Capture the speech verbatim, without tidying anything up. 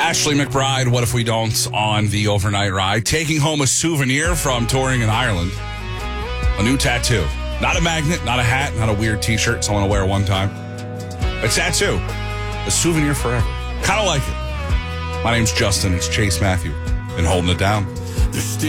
Ashley McBride, What If We Don't, on the overnight ride. Taking home a souvenir from touring in Ireland. A new tattoo. Not a magnet, not a hat, not a weird t-shirt someone will wear one time. A tattoo. A souvenir forever. Kind of like it. My name's Justin. It's Chase Matthew. Been holding it down.